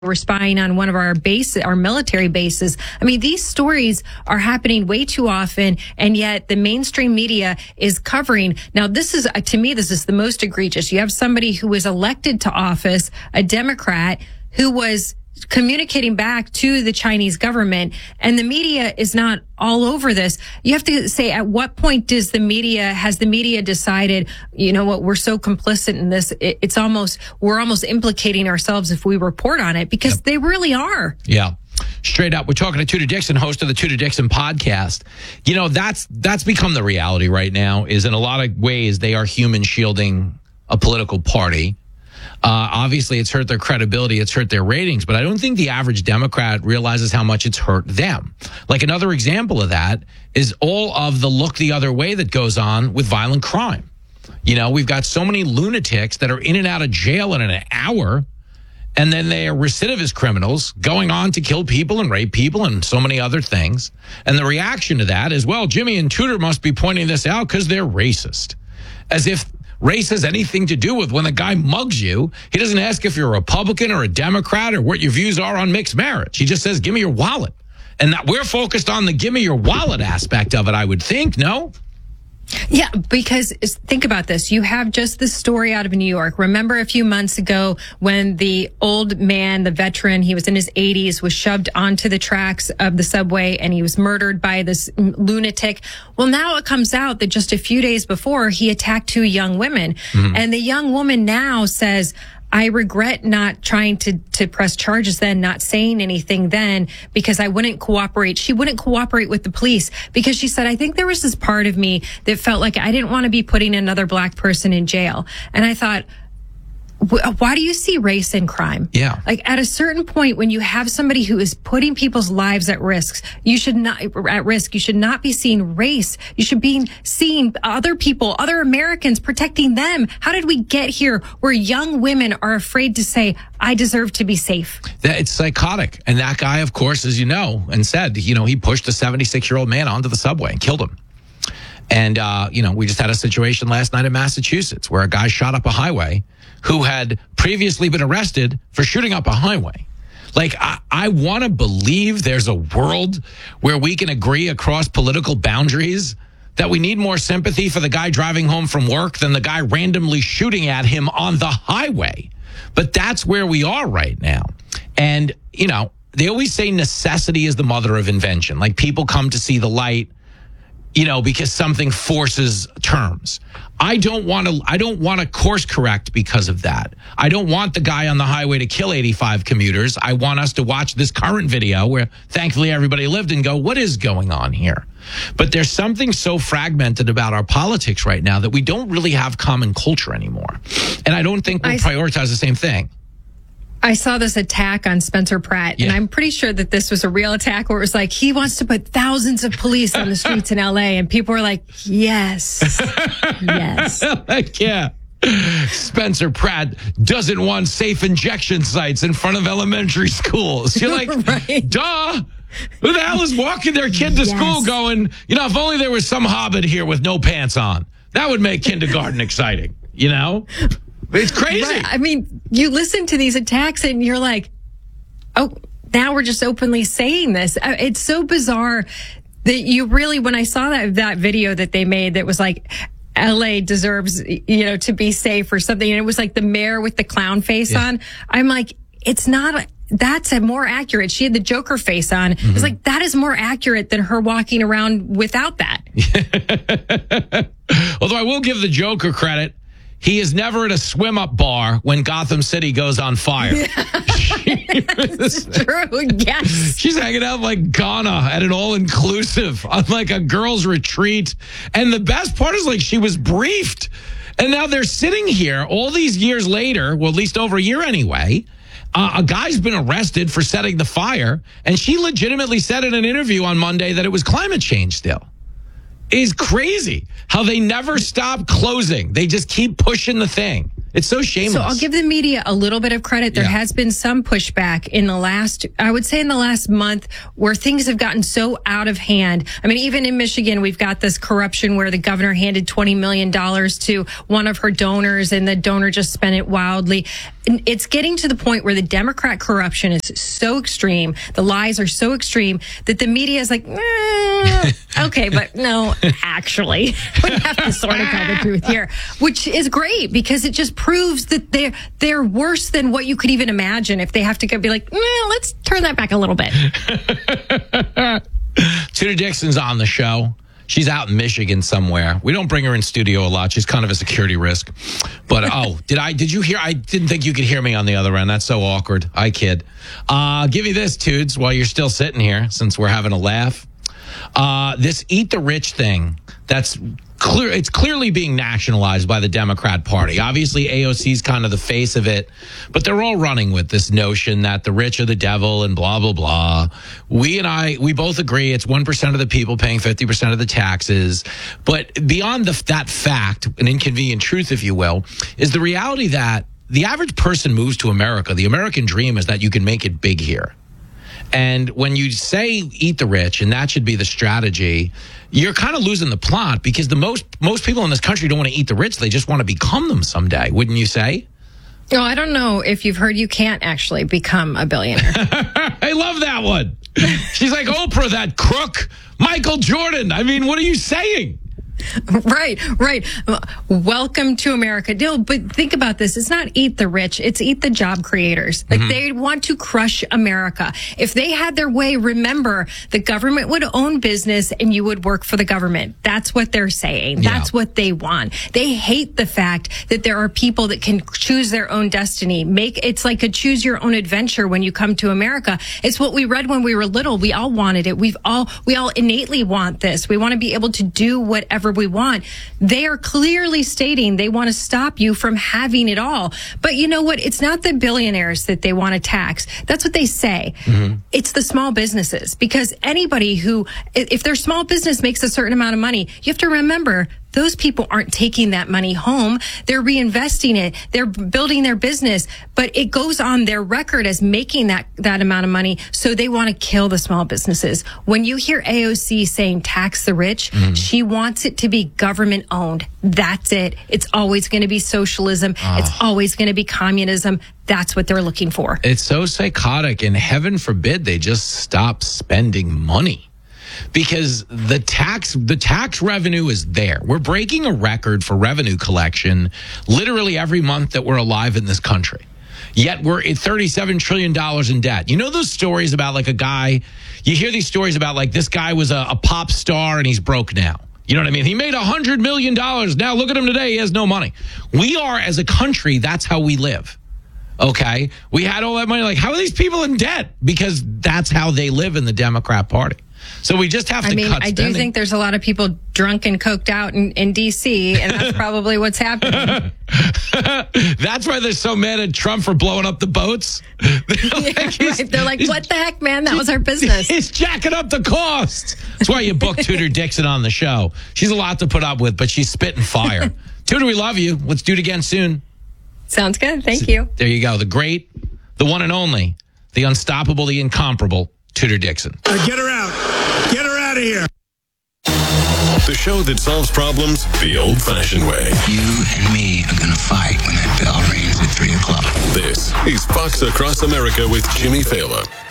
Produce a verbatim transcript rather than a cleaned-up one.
were spying on one of our base, our military bases. I mean, these stories are happening way too often, and yet the mainstream media is covering. Now, this is, to me, this is the most egregious. You have somebody who was elected to office, a Democrat, who was communicating back to the Chinese government, and the media is not all over this. You have to say, at what point does the media, has the media decided, you know what, we're so complicit in this, it, it's almost, we're almost implicating ourselves if we report on it, because yep. they really are. Yeah. Straight up. We're talking to Tudor Dixon, host of the Tudor Dixon podcast. You know, that's, that's become the reality right now, is in a lot of ways they are human shielding a political party. Uh, obviously, it's hurt their credibility. It's hurt their ratings. But I don't think the average Democrat realizes how much it's hurt them. Like, another example of that is all of the look the other way that goes on with violent crime. You know, we've got so many lunatics that are in and out of jail in an hour, and then they are recidivist criminals going on to kill people and rape people and so many other things. And the reaction to that is, well, Jimmy and Tudor must be pointing this out because they're racist. As if race has anything to do with when a guy mugs you. He doesn't ask if you're a Republican or a Democrat or what your views are on mixed marriage. He just says, give me your wallet. And that we're focused on the give me your wallet aspect of it, I would think, no? Yeah, because think about this. You have just this story out of New York. Remember a few months ago when the old man, the veteran, he was in his eighties, was shoved onto the tracks of the subway and he was murdered by this lunatic. Well, now it comes out that just a few days before he attacked two young women. Mm-hmm. And the young woman now says, I regret not trying to, to press charges then, not saying anything then, because I wouldn't cooperate. She wouldn't cooperate with the police because she said, I think there was this part of me that felt like I didn't want to be putting another black person in jail. And I thought, why do you see race in crime? Yeah. Like, at a certain point, when you have somebody who is putting people's lives at risk, you should not, at risk, you should not be seeing race. You should be seeing other people, other Americans, protecting them. How did we get here where young women are afraid to say, I deserve to be safe? It's psychotic. And that guy, of course, as you know, and said, you know, he pushed a seventy-six-year-old man onto the subway and killed him. And, uh, you know, we just had a situation last night in Massachusetts where a guy shot up a highway who had previously been arrested for shooting up a highway. Like, I, I want to believe there's a world where we can agree across political boundaries that we need more sympathy for the guy driving home from work than the guy randomly shooting at him on the highway. But that's where we are right now. And, you know, they always say necessity is the mother of invention. Like, people come to see the light, you know, because something forces terms. I don't want to, I don't want to course correct because of that. I don't want the guy on the highway to kill eighty-five commuters. I want us to watch this current video where thankfully everybody lived and go, what is going on here? But there's something so fragmented about our politics right now that we don't really have common culture anymore. And I don't think we prioritize the same thing. I saw this attack on Spencer Pratt, yeah. and I'm pretty sure that this was a real attack where it was like, he wants to put thousands of police on the streets in L A, and people were like, yes, yes. Like, yeah. Spencer Pratt doesn't want safe injection sites in front of elementary schools. You're like, right. Duh. Who the hell is walking their kid to yes. school going, you know, if only there was some hobbit here with no pants on. That would make kindergarten exciting, you know? It's crazy. Right. I mean, you listen to these attacks and you're like, oh, now we're just openly saying this. It's so bizarre that you really, when I saw that, that video that they made that was like, L A deserves, you know, to be safe or something. And it was like the mayor with the clown face yeah. on. I'm like, it's not, a, that's a more accurate. She had the Joker face on. Mm-hmm. It's like, that is more accurate than her walking around without that. Although I will give the Joker credit. He is never at a swim-up bar when Gotham City goes on fire. Yeah, that's true, yes. She's hanging out like Ghana at an all-inclusive on like a girls' retreat. And the best part is, like, she was briefed. And now they're sitting here all these years later, well, at least over a year anyway. Uh, a guy's been arrested for setting the fire. And she legitimately said in an interview on Monday that it was climate change still. Is crazy how they never stop closing. They just keep pushing the thing. It's so shameless. So I'll give the media a little bit of credit. There yeah. has been some pushback in the last, I would say in the last month, where things have gotten so out of hand. I mean, even in Michigan, we've got this corruption where the governor handed twenty million dollars to one of her donors and the donor just spent it wildly. it's getting to the point where the Democrat corruption is so extreme, the lies are so extreme that the media is like, eh, okay, but no, actually, we have to sort of tell the truth here, which is great because it just proves that they're they're worse than what you could even imagine. If they have to go be like, eh, let's turn that back a little bit. Tudor Dixon's on the show. She's out in Michigan somewhere. We don't bring her in studio a lot. She's kind of a security risk. But, oh, did I, did you hear? I didn't think you could hear me on the other end. That's so awkward. I kid. Uh, give me this, Tudes, while you're still sitting here, since we're having a laugh. Uh, this Eat the Rich thing, that's clear. It's clearly being nationalized by the Democrat Party. Obviously, A O C's kind of the face of it, but they're all running with this notion that the rich are the devil and blah, blah, blah. We and I, we both agree it's one percent of the people paying fifty percent of the taxes. But beyond the, that fact, an inconvenient truth, if you will, is the reality that the average person moves to America. The American dream is that you can make it big here. And when you say eat the rich, and that should be the strategy, you're kind of losing the plot because the most most people in this country don't want to eat the rich. They just want to become them someday, wouldn't you say? No, I don't know if you've heard you can't actually become a billionaire. I love that one. She's like Oprah, that crook. Michael Jordan. I mean, what are you saying? Right, right. Welcome to America. No, but think about this. It's not eat the rich. It's eat the job creators. Like mm-hmm. they want to crush America. If they had their way, remember, the government would own business and you would work for the government. That's what they're saying. That's yeah. what they want. They hate the fact that there are people that can choose their own destiny. Make it's like a choose your own adventure when you come to America. It's what we read when we were little. We all wanted it. We've all, we all innately want this. We want to be able to do whatever we want. They are clearly stating they want to stop you from having it all. But you know what? It's not the billionaires that they want to tax. That's what they say. Mm-hmm. It's the small businesses, because anybody who, if their small business makes a certain amount of money, you have to remember those people aren't taking that money home. They're reinvesting it. They're building their business, but it goes on their record as making that, that amount of money. So they want to kill the small businesses. When you hear A O C saying tax the rich, mm. she wants it to be government owned. That's it. It's always going to be socialism. Oh. It's always going to be communism. That's what they're looking for. It's so psychotic, and heaven forbid they just stop spending money. Because the tax the tax revenue is there. We're breaking a record for revenue collection literally every month that we're alive in this country. Yet we're at thirty-seven trillion dollars in debt. You know those stories about like a guy, you hear these stories about like this guy was a, a pop star and he's broke now. You know what I mean? He made one hundred million dollars. Now look at him today. He has no money. We are, as a country, that's how we live. Okay? We had all that money. Like, how are these people in debt? Because that's how they live in the Democrat Party. So we just have to I mean, cut I spending. do think there's a lot of people drunk and coked out in, in D C, and that's probably what's happening. That's why they're so mad at Trump for blowing up the boats. They're yeah, like, right. They're like, what the heck, man? That was our business. He's jacking up the cost. That's why you booked Tudor Dixon on the show. She's a lot to put up with, but she's spitting fire. Tudor, we love you. Let's do it again soon. Sounds good. Thank you. There you go. The great, the one and only, the unstoppable, the incomparable Tudor Dixon. Uh, get her out. Get her out of here. The show that solves problems the old-fashioned way. You and me are going to fight when that bell rings at three o'clock. This is Fox Across America with Jimmy Fallon.